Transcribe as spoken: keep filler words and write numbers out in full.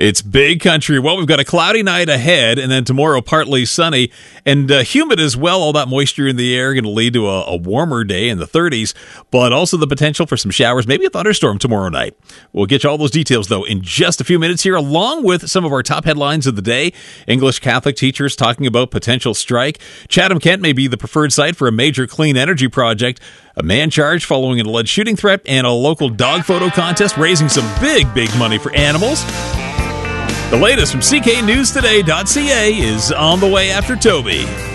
It's Big Country. Well, we've got a cloudy night ahead, and then tomorrow partly sunny and uh, humid as well. All that moisture in the air going to lead to a, a warmer day in the thirties, but also the potential for some showers, maybe a thunderstorm tomorrow night. We'll get you all those details, though, in just a few minutes here, along with some of our top headlines of the day. English Catholic teachers talking about potential strike. Chatham-Kent may be the preferred site for a major clean energy project. A man charged following an alleged shooting threat, and a local dog photo contest raising some big, big money for animals. The latest from C K News Today dot C A is on the way after Toby.